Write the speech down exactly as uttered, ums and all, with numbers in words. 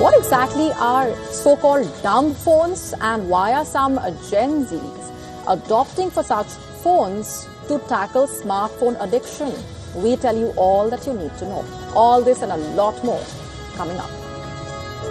What exactly are so-called dumb phones, and why are some Gen Zs adopting for such phones to tackle smartphone addiction? We tell you all that you need to know. All this and a lot more coming up.